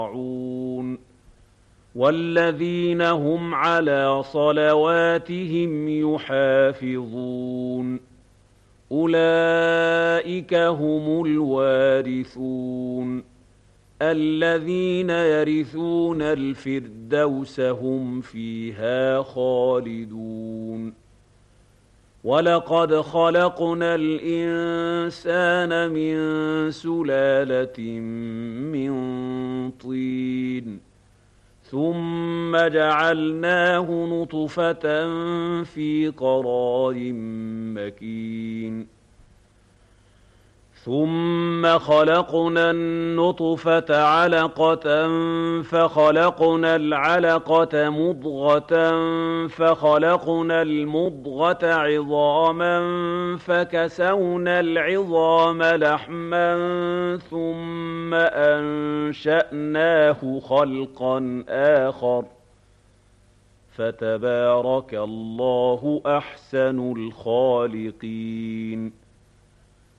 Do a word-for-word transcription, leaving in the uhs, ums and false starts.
وَالَّذِينَ هُمْ عَلَىٰ صَلَوَاتِهِمْ يُحَافِظُونَ أُولَٰئِكَ هُمُ الْوَارِثُونَ الَّذِينَ يَرِثُونَ الْفِرْدَوْسَ هُمْ فِيهَا خَالِدُونَ وَلَقَدْ خَلَقْنَا الْإِنسَانَ مِن سُلَالَةٍ مِّن طِينٍ ثُمَّ جَعَلْنَاهُ نُطْفَةً فِي قَرَارٍ مَّكِينٍ ثُمَّ خَلَقْنَا النُّطْفَةَ عَلَقَةً فَخَلَقْنَا الْعَلَقَةَ مُضْغَةً فَخَلَقْنَا الْمُضْغَةَ عِظَامًا فَكَسَوْنَا الْعِظَامَ لَحْمًا ثُمَّ أَنشَأْنَاهُ خَلْقًا آخَرَ ۚ فَتَبَارَكَ اللَّهُ أَحْسَنُ الْخَالِقِينَ